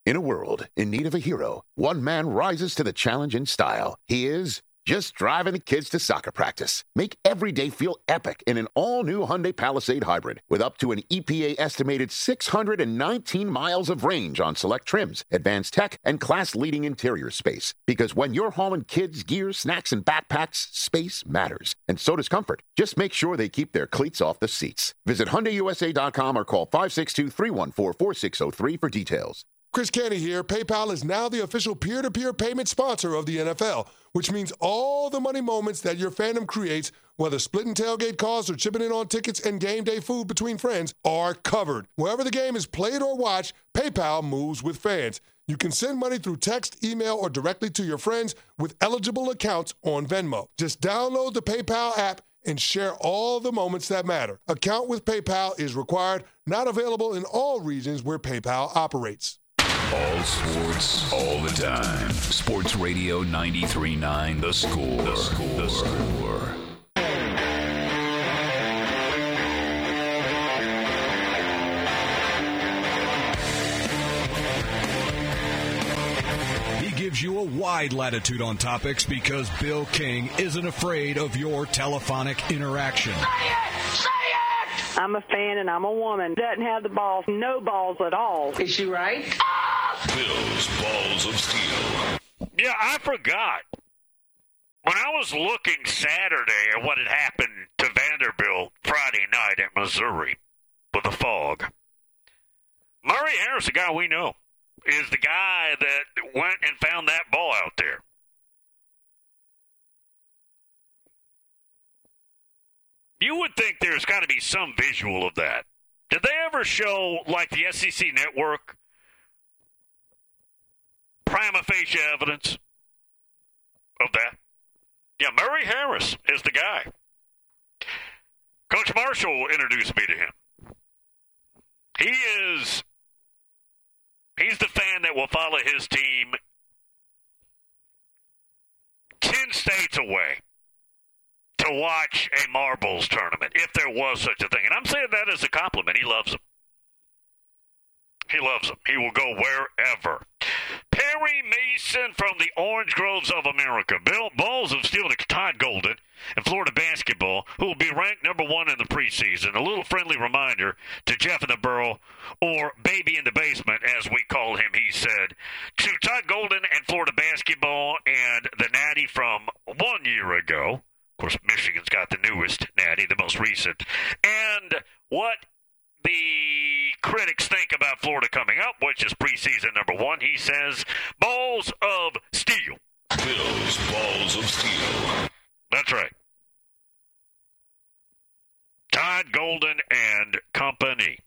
In a world in need of a hero, one man rises to the challenge in style. He is just driving the kids to soccer practice. Make every day feel epic in an all-new Hyundai Palisade Hybrid with up to an EPA-estimated 619 miles of range on select trims, advanced tech, and class-leading interior space. Because when you're hauling kids, gear, snacks, and backpacks, space matters. And so does comfort. Just make sure they keep their cleats off the seats. Visit HyundaiUSA.com or call 562-314-4603 for details. Chris Canty here. PayPal is now the official peer-to-peer payment sponsor of the NFL, which means all the money moments that your fandom creates, whether splitting tailgate costs or chipping in on tickets and game day food between friends, are covered. Wherever the game is played or watched, PayPal moves with fans. You can send money through text, email, or directly to your friends with eligible accounts on Venmo. Just download the PayPal app and share all the moments that matter. Account with PayPal is required, not available in all regions where PayPal operates. All sports, all the time. Sports Radio 93.9 The Score. The Score. He gives you a wide latitude on topics because Bill King isn't afraid of your telephonic interaction. Say it! Say it! I'm a fan and I'm a woman. Doesn't have the balls, no balls at all. Is she right? Bill's Balls of Steel. Yeah, I forgot. When I was looking Saturday at what had happened to Vanderbilt Friday night at Missouri with the fog, Murray Harris, the guy we know, is the guy that went and found that ball out there. You would think there's got to be some visual of that. Did they ever show, like the SEC Network, prima facie evidence of that? Yeah, Murray Harris is the guy. Coach Marshall introduced me to him. He's the fan that will follow his team 10 states away to watch a marbles tournament, if there was such a thing. And I'm saying that as a compliment. He loves them. He loves them. He will go wherever. Perry Mason from the Orange Groves of America. Bill Balls of Steel to Todd Golden in Florida basketball, who will be ranked number 1 in the preseason. A little friendly reminder to Jeff in the Burrow, or Baby in the Basement, as we call him, he said, to Todd Golden and Florida basketball and the Natty from 1 year ago. Of course, Michigan's got the newest Natty, the most recent. And what the critics think about Florida coming up, which is preseason number 1. He says, Balls of Steel. Bill's Balls of Steel. That's right. Todd Golden and company.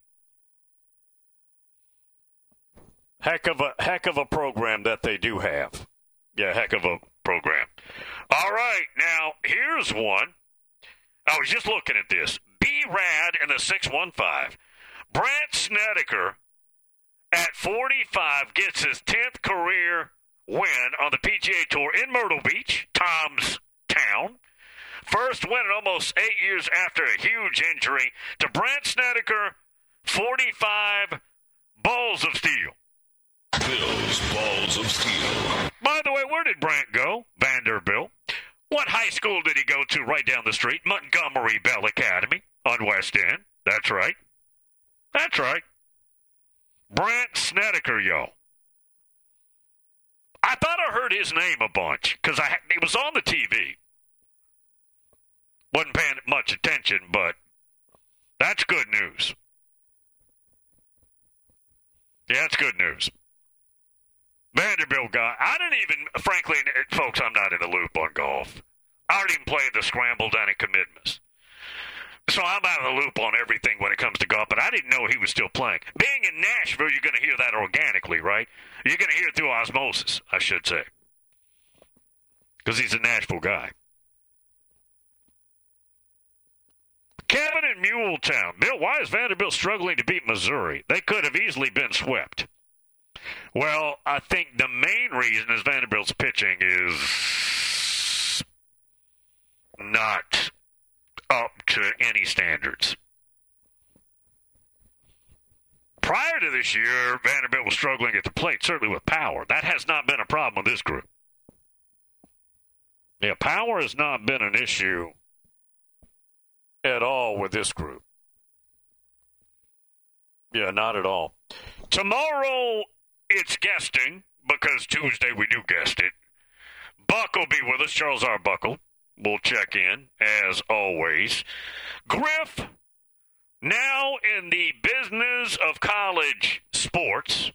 Heck of a program that they do have. Yeah, heck of a program. All right, now here's one. I was just looking at this. B-Rad in the 615. Brandt Snedeker at 45 gets his 10th career win on the PGA Tour in Myrtle Beach, Tom's town. First win in almost 8 years after a huge injury to Brandt Snedeker, 45 Balls of Steel. Bill's Balls of Steel. By the way, where did Brandt go? Vanderbilt. What high school did he go to right down the street? Montgomery Bell Academy on West End. That's right. That's right. Brandt Snedeker, yo. I thought I heard his name a bunch because it was on the TV. Wasn't paying much attention, but that's good news. Yeah, that's good news. Vanderbilt guy. I didn't even, frankly, folks, I'm not in the loop on golf. I already even played the scramble down in Commitments. So I'm out of the loop on everything when it comes to golf, but I didn't know he was still playing. Being in Nashville, you're going to hear that organically, right? You're going to hear it through osmosis, I should say. Because he's a Nashville guy. Kevin in Muletown. Bill, why is Vanderbilt struggling to beat Missouri? They could have easily been swept. Well, I think the main reason is Vanderbilt's pitching is not up to any standards. prior to this year, Vanderbilt was struggling at the plate, certainly with power. That has not been a problem with this group. Yeah, power has not been an issue at all with this group. Yeah, not at all. Tomorrow, it's guesting, because Tuesday we do guest it. Buck will be with us, Charles Arbuckle. We'll check in, as always. Griff, now in the business of college sports,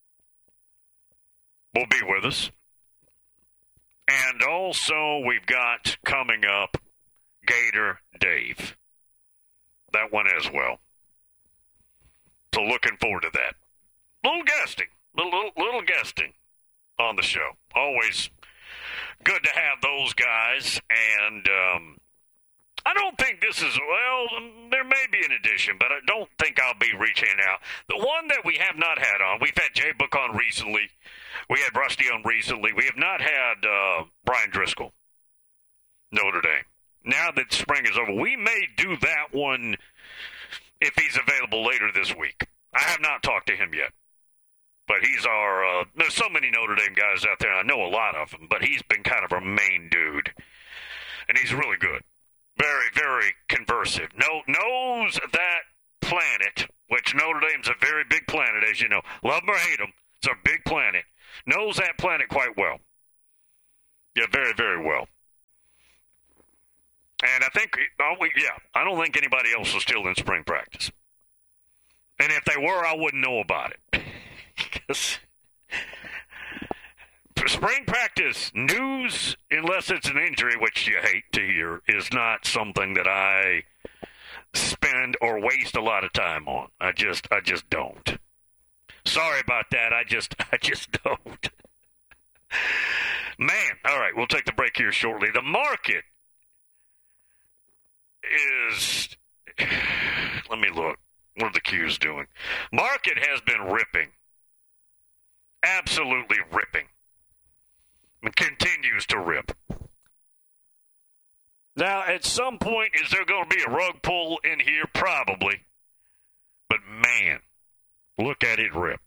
will be with us. And also, we've got coming up Gator Dave. That one as well. So looking forward to that. Little guesting. Little guesting on the show. Always good to have those guys. And I don't think this is, well, there may be an addition, but I don't think I'll be reaching out. The one that we have not had on, we've had Jay Book on recently. We had Rusty on recently. We have not had Brian Driscoll, Notre Dame. Now that spring is over, we may do that one if he's available later this week. I have not talked to him yet. But he's our, there's so many Notre Dame guys out there, and I know a lot of them, but he's been kind of our main dude. And he's really good. Very, very conversive. Knows that planet, which Notre Dame's a very big planet, as you know. Love them or hate them, it's a big planet. Knows that planet quite well. Yeah, very, very well. And I think, I don't think anybody else was still in spring practice. And if they were, I wouldn't know about it. Because spring practice news, unless it's an injury, which you hate to hear, is not something that I spend or waste a lot of time on. I just don't. Sorry about that. I just don't. Man, all right, we'll take the break here shortly. The market is, let me look. What are the Qs doing? Market has been ripping. Absolutely ripping. And continues to rip. Now, at some point, is there going to be a rug pull in here? Probably. But man, look at it rip.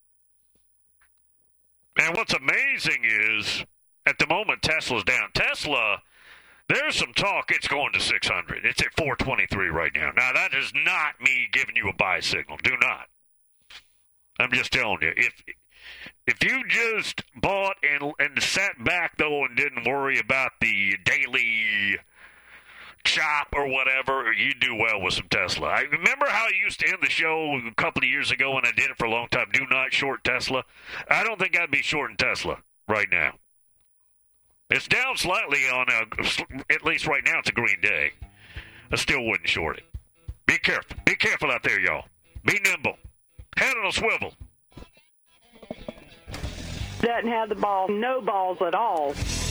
And what's amazing is, at the moment, Tesla's down. Tesla, there's some talk it's going to 600. It's at 423 right now. Now, that is not me giving you a buy signal. Do not. I'm just telling you. If you just bought and sat back, though, and didn't worry about the daily chop or whatever, you do well with some Tesla. I remember how I used to end the show a couple of years ago, and I did it for a long time. Do not short Tesla. I don't think I'd be shorting Tesla right now. It's down slightly on at least right now it's a green day. I still wouldn't short it. Be careful. Be careful out there, y'all. Be nimble. Head on a swivel. Doesn't have the ball, no balls at all.